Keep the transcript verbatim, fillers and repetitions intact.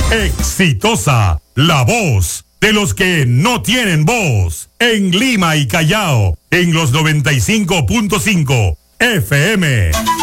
Exitosa, la voz de los que no tienen voz. En Lima y Callao, en los noventa y cinco punto cinco F M.